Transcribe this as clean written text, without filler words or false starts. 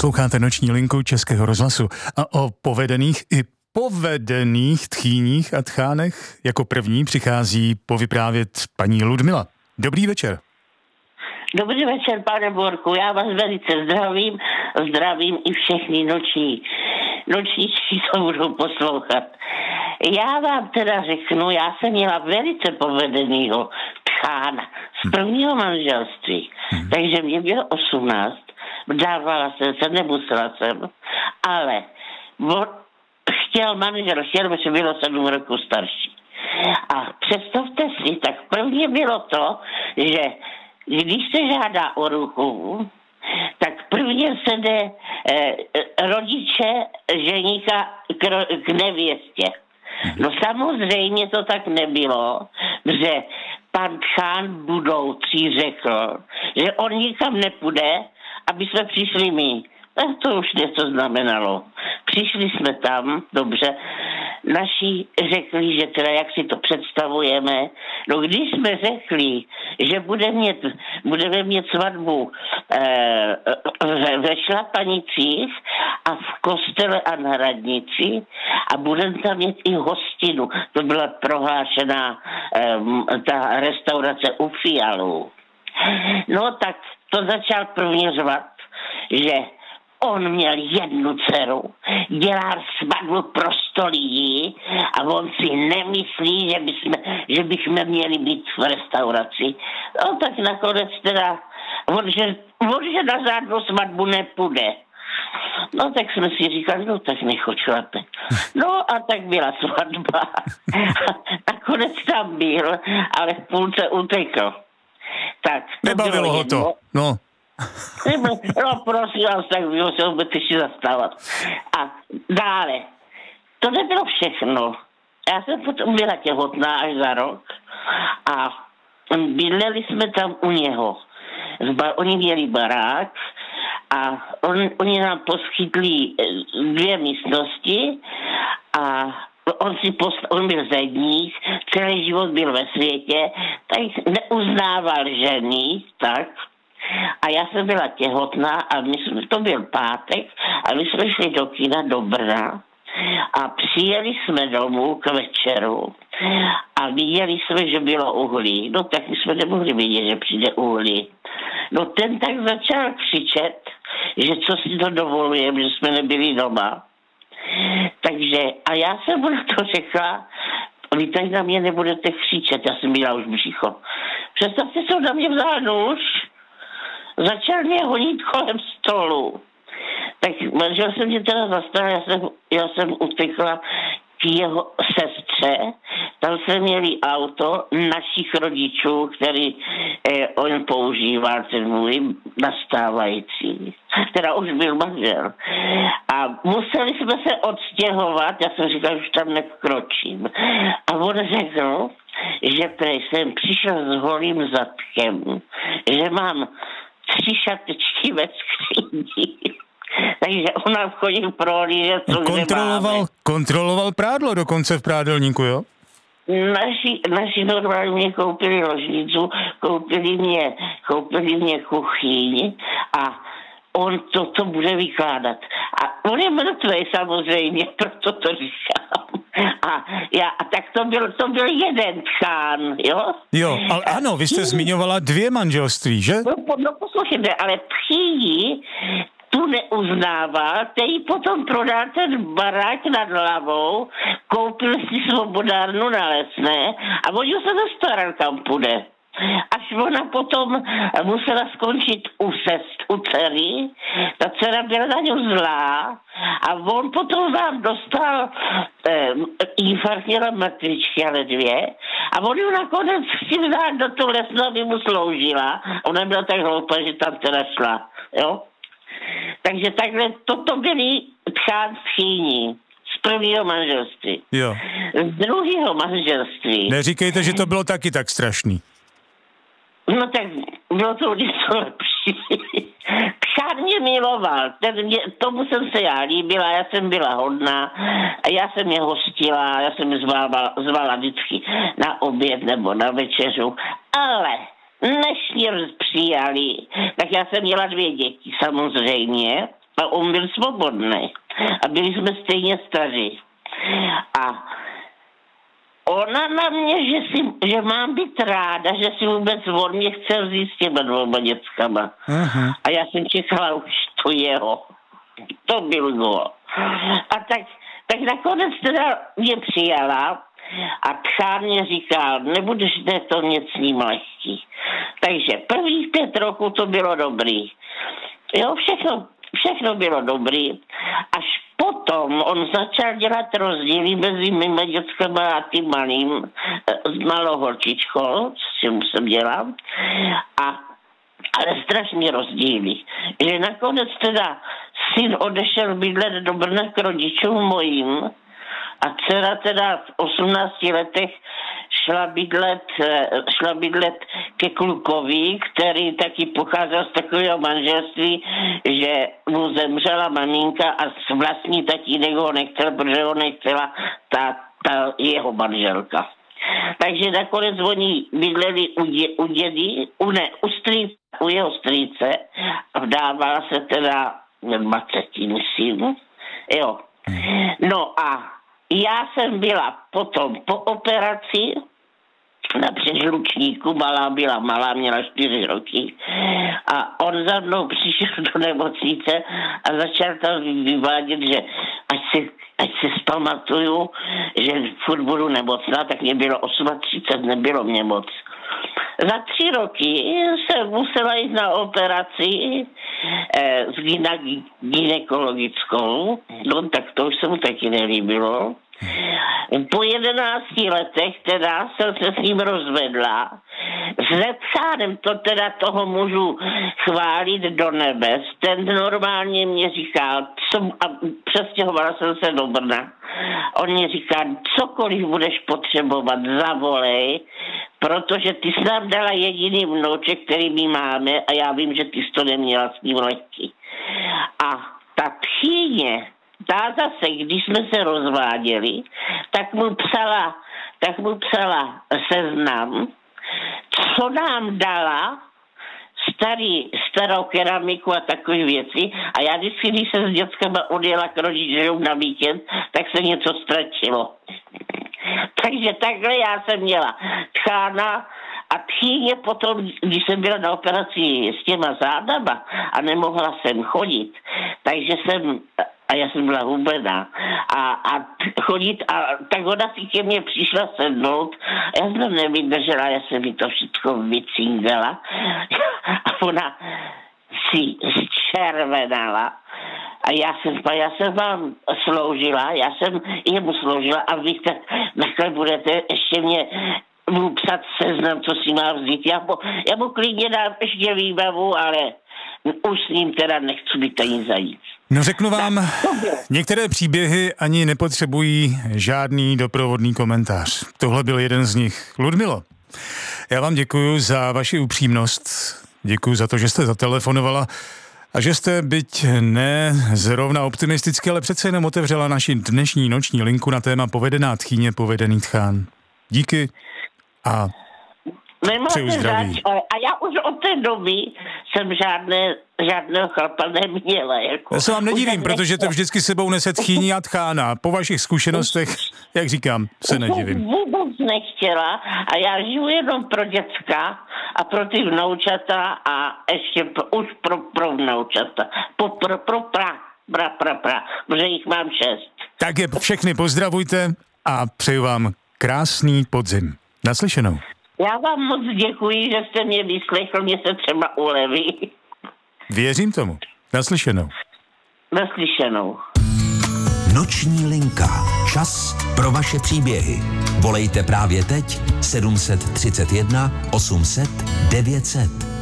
Posloucháte Noční linku Českého rozhlasu a o povedených i povedených tchýních a tchánech jako první přichází povyprávět paní Ludmila. Dobrý večer. Dobrý večer, pane Borku, já vás velice zdravím i všechny nočníčky, co budou poslouchat. Já vám teda řeknu, já jsem měla velice povedenýho tchána z prvního manželství, takže mě bylo 18, dávala jsem se, nemusela jsem, ale chtěl, protože bylo 7 roku starší. A představte si, tak prvně bylo to, že když se žádá o ruku, tak prvně se jde rodiče ženíka k nevěstě. No samozřejmě to tak nebylo, že pan tchán budoucí řekl, že on nikam nepůjde, aby jsme přišli my. To už něco znamenalo. Přišli jsme tam, dobře, naši řekli, že teda jak si to představujeme. No když jsme řekli, že budeme mít svatbu ve Šlapanicích a v kostele a na radnici a budeme tam mít i hostinu. To byla prohlášená ta restaurace u Fialů. No tak to začal prvně řvat, že on měl jednu dceru, dělá svatbu pro 100 lidí a on si nemyslí, že bychom měli být v restauraci. No tak nakonec teda, on že na žádnou svatbu nepůjde. No tak jsme si říkali, no tak nechoď chlape. No a tak byla svatba. Nakonec tam byl, ale v půlce utekl. Tak, nebavilo ho to, no. No prosím vás, tak se vůbec ještě zastávat. A dále, to nebylo všechno. Já jsem potom byla těhotná až za rok a bydleli jsme tam u něho. Oni měli barák a oni nám poskytli 2 místnosti a on byl zedník, celý život byl ve světě, tak neuznával ženy, tak. A já jsem byla těhotná a to byl pátek a my jsme šli do kina do Brna a přijeli jsme domů k večeru a viděli jsme, že bylo uhlí. No tak my jsme nemohli vidět, že přijde uhlí. No ten tak začal křičet, že co si to dovolujeme, že jsme nebyli doma. Takže, a já jsem mu na to řekla, vy tady na mě nebudete křičet, já jsem měla už břicho. Představte se, na mě vzal nůž, začal mě honit kolem stolu. Tak manžel jsem mě teda zastal, já jsem utekla k jeho sestře. Tam jsme měli auto našich rodičů, který on používal, ten můj nastávající. Teda už byl manžel. A museli jsme se odstěhovat, já jsem říkal, že už tam nevkročím. A on řekl, že prej jsem přišel s holým zadkem, že mám 3 šatečky ve skříni. Takže ona chodil prohlížet, co kontroloval prádlo dokonce v prádelníku, jo? Naši normálně koupili ložnicu, koupili mě kuchyň a on to bude vykládat. A on je mrtvej samozřejmě, proto to říkám. A tak to byl jeden tchán, jo? Jo, ale ano, vy jste zmiňovala 2 manželství, že? No poslouchejte, ale tchýni tu neuznával, který potom prodal ten barák nad hlavou, koupil si svobodárnu na Lesné a on se dostaral, kam půjde. Až ona potom musela skončit u dcery, ta dcera byla na něm zlá a on potom vám dostal infarkt, měla mrtvičky, ale 2 a on ji nakonec si vzal do toho Lesna, aby mu sloužila. Ona byla tak hloupá, že tam teda šla, jo. Takže takhle toto byli tchýni z prvního manželství. Jo. Z druhého manželství. Neříkejte, že to bylo taky tak strašný. No tak bylo to něco lepší. Tchán mě miloval, tomu jsem se já líbila, já jsem byla hodná, já jsem je hostila, já jsem je zvala vždycky na oběd nebo na večeřu, ale než mě přijali, tak já jsem měla 2 děti samozřejmě a on byl svobodný. A byli jsme stejně staří. A ona na mě, že mám být ráda, že si vůbec on mě chce vzít s těma 2 dětskama. Uh-huh. A já jsem čekala už to jeho. To bylo. A tak nakonec teda mě přijala a tchán mě říkal, nebudeš to nic s ním lehký. Takže prvních 5 roků to bylo dobrý. Jo, všechno bylo dobrý. Až potom on začal dělat rozdíly mezi mými dětskama a tím malým, s malou holčičkou, s čím jsem dělal. Ale strašně rozdíly. Že nakonec teda syn odešel bydlet do Brna k rodičům mojím a dcera teda v 18 letech šla bydlet ke klukovi, který taky pocházel z takového manželství, že mu zemřela maminka a vlastní tatínek ho nechtěl, protože ho nechtěla ta jeho manželka. Takže nakonec oni bydleli u dědy, u jeho strýce a vdávala se teda 20, myslím. Jo. No a já jsem byla potom po operaci na předžlučníku, malá, měla 4 roky a on za mnou přišel do nemocnice a začal tam vyvádět, že ať si zpamatuju, že furt budu nemocná, tak mě bylo 38, nebylo mě moc. Za 3 roky jsem musela jít na operaci gynekologickou, no tak to už se mu taky nelíbilo. Po 11 letech teda jsem se s ním rozvedla. S Zetchánem to teda toho můžu chválit do nebes. Ten normálně mě říkal, a přestěhovala jsem se do Brna. On mě říká, cokoliv budeš potřebovat, zavolej, protože ty jsi nám dala jediný vnouček, který my máme a já vím, že ty jsi to neměla s ním lehký. A ta tchýně, ta zase, když jsme se rozváděli, tak mu psala seznam, co nám dala starou keramiku a takové věci. A já vždycky, když se s dětskama odjela k rodičům na víkend, tak se něco ztratilo. Takže takhle já jsem měla tchána a tchýně potom, když jsem byla na operaci s těma zádama a nemohla jsem chodit, takže já jsem byla hubená a chodit a tak ona si ke mně přišla sednout a já jsem nevydržela, já jsem mi to všechno vycingala a ona si zčervenala a já jsem vám sloužila, já jsem jemu sloužila a vy takhle budete ještě mě mu psat seznam, co si má vzít. Já mu klidně dám ještě výbavu, ale už s ním teda nechci být ani zajít. No řeknu vám, některé příběhy ani nepotřebují žádný doprovodný komentář. Tohle byl jeden z nich. Ludmilo, já vám děkuju za vaši upřímnost, děkuju za to, že jste zatelefonovala a že jste, byť ne zrovna optimisticky, ale přece jenom otevřela naši dnešní noční linku na téma povedená tchýně, povedený tchán. Díky a přeju zdraví. A já už od té doby jsem žádného chlapa neměla. Já se vám nedivím, protože to vždycky sebou nese tchýní a tchána. Po vašich zkušenostech, jak říkám, se nedivím. Vůbec nechtěla a já žiju jenom pro děcka a pro ty vnoučata a ještě už pro vnoučata. Pro protože jich mám 6. Tak je všechny pozdravujte a přeju vám krásný podzim. Naslyšenou. Já vám moc děkuji, že jste mě vyslechl, mě se třeba uleví. Věřím tomu. Naslyšenou. Naslyšenou. Noční linka. Čas pro vaše příběhy. Volejte právě teď 731 800 900.